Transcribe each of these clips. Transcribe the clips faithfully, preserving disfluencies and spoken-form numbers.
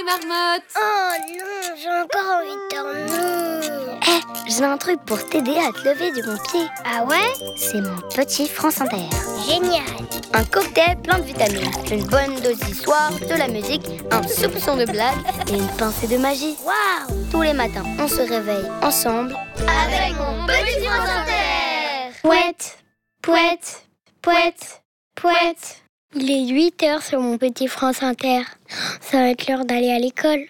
marmotte. Oh non, j'ai encore envie de dormir. Hé, hey, j'ai un truc pour t'aider à te lever du bon pied. Ah ouais? C'est mon petit France Inter. Génial. Un cocktail plein de vitamines, une bonne dose d'histoire, de la musique, un soupçon de blague et une pincée de magie. Waouh! Tous les matins, on se réveille ensemble avec mon petit France Inter. Pouette, pouette, pouette, pouette. Il est huit heures sur mon petit France Inter. Ça va être l'heure d'aller à l'école.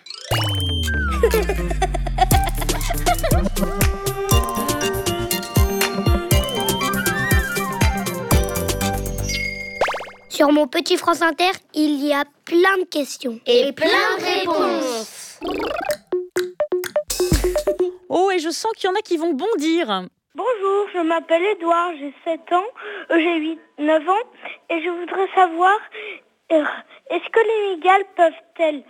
Sur mon petit France Inter, il y a plein de questions. Et plein de réponses. Oh, et je sens qu'il y en a qui vont bondir. Bonjour, je m'appelle Edouard, j'ai sept ans, euh, j'ai huit, neuf ans, et je voudrais savoir, euh, est-ce que les mygales peuvent-elles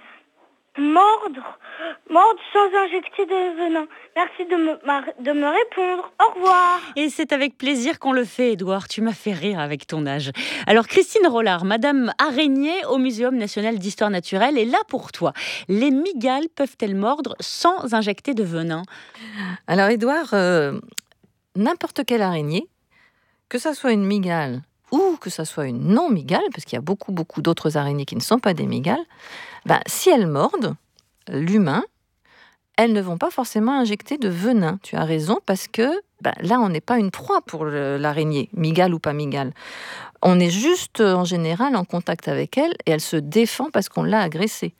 mordre, mordre sans injecter de venin? Merci de me, de me répondre. Au revoir. Et c'est avec plaisir qu'on le fait, Edouard. Tu m'as fait rire avec ton âge. Alors, Christine Rollard, Madame Araignée au Muséum national d'histoire naturelle, est là pour toi. Les mygales peuvent-elles mordre sans injecter de venin? Alors, Edouard, euh, n'importe quelle araignée, que ça soit une mygale ou que ça soit une non-mygale, parce qu'il y a beaucoup, beaucoup d'autres araignées qui ne sont pas des mygales, ben, si elles mordent l'humain, elles ne vont pas forcément injecter de venin. Tu as raison, parce que ben, là, on n'est pas une proie pour le, l'araignée, mygale ou pas mygale. On est juste, en général, en contact avec elle, et elle se défend parce qu'on l'a agressée.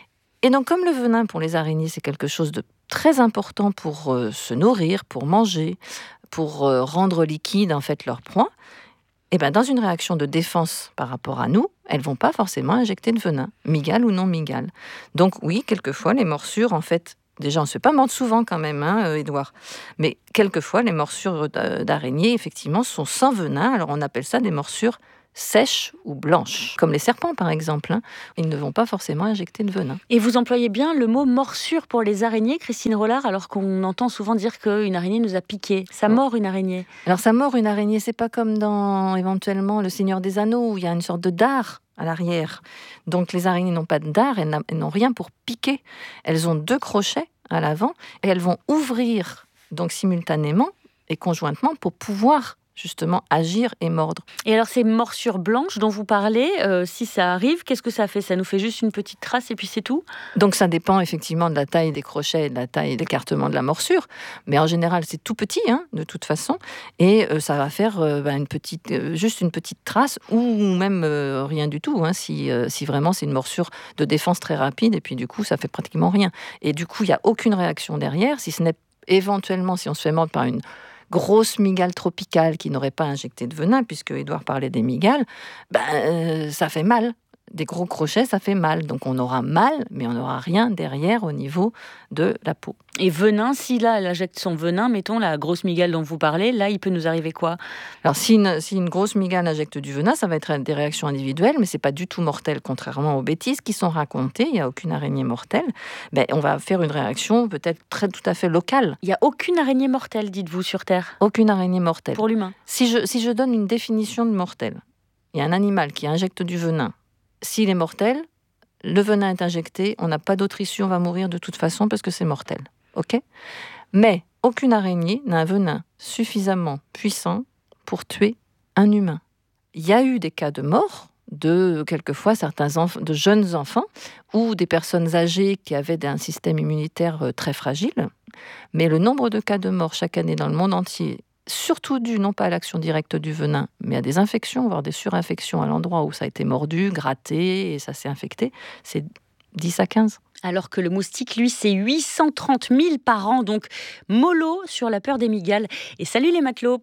Et donc, comme le venin pour les araignées, c'est quelque chose de très important pour euh, se nourrir, pour manger, pour euh, rendre liquide, en fait, leur proie, et ben, dans une réaction de défense par rapport à nous, elles ne vont pas forcément injecter de venin, mygale ou non mygale. Donc oui, quelquefois, les morsures, en fait, déjà, on ne se fait pas mordre souvent quand même, hein, Edouard, mais quelquefois, les morsures d'araignées, effectivement, sont sans venin. Alors, on appelle ça des morsures sèches ou blanches, comme les serpents, par exemple. Hein. Ils ne vont pas forcément injecter de venin. Et vous employez bien le mot morsure pour les araignées, Christine Rollard, alors qu'on entend souvent dire qu'une araignée nous a piqué. Ça mord une araignée. Alors, ça mord une araignée, c'est pas comme dans, éventuellement, Le Seigneur des Anneaux, où il y a une sorte de dard à l'arrière. Donc, les araignées n'ont pas de dard, elles n'ont rien pour piquer. Elles ont deux crochets à l'avant, et elles vont ouvrir, donc simultanément et conjointement, pour pouvoir justement agir et mordre. Et alors ces morsures blanches dont vous parlez, euh, si ça arrive, qu'est-ce que ça fait? Ça nous fait juste une petite trace et puis c'est tout? Donc ça dépend effectivement de la taille des crochets et de la taille d'écartement de la morsure, mais en général c'est tout petit, hein, de toute façon, et euh, ça va faire euh, bah, une petite, euh, juste une petite trace ou même euh, rien du tout, hein, si, euh, si vraiment c'est une morsure de défense très rapide, et puis du coup ça fait pratiquement rien. Et du coup il n'y a aucune réaction derrière, si ce n'est éventuellement si on se fait mordre par une grosse mygale tropicale qui n'aurait pas injecté de venin, puisque Edouard parlait des mygales, ben, euh, ça fait mal. Des gros crochets, ça fait mal. Donc on aura mal, mais on n'aura rien derrière au niveau de la peau. Et venin, si là, elle injecte son venin, mettons la grosse mygale dont vous parlez, là, il peut nous arriver quoi? Alors si une, si une grosse mygale injecte du venin, ça va être des réactions individuelles, mais c'est pas du tout mortel, contrairement aux bêtises qui sont racontées. Il n'y a aucune araignée mortelle. Ben, on va faire une réaction peut-être très tout à fait locale. Il n'y a aucune araignée mortelle, dites-vous, sur Terre? Aucune araignée mortelle. Pour l'humain? Si je, si je donne une définition de mortel, il y a un animal qui injecte du venin. S'il est mortel, le venin est injecté, on n'a pas d'autre issue, on va mourir de toute façon parce que c'est mortel. Ok ? Mais aucune araignée n'a un venin suffisamment puissant pour tuer un humain. Il y a eu des cas de mort de quelquefois certains enf- de jeunes enfants ou des personnes âgées qui avaient un système immunitaire très fragile. Mais le nombre de cas de mort chaque année dans le monde entier, surtout dû non pas à l'action directe du venin, mais à des infections, voire des surinfections à l'endroit où ça a été mordu, gratté et ça s'est infecté, c'est dix à quinze. Alors que le moustique, lui, c'est huit cent trente mille par an. Donc, mollo sur la peur des mygales. Et salut les matelots!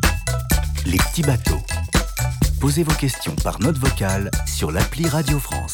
Les petits bateaux. Posez vos questions par note vocale sur l'appli Radio France.